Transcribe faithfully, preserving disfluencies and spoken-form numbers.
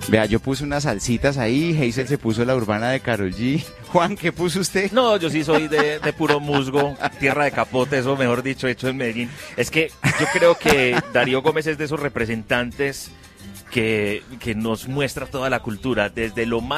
Vea, yo puse unas salsitas ahí, Hazel se puso la urbana de Karol G. Juan, ¿qué puso usted? No, yo sí soy de, de puro musgo, tierra de capote, eso mejor dicho, hecho en Medellín. Es que yo creo que Darío Gómez es de esos representantes que, que nos muestra toda la cultura, desde lo más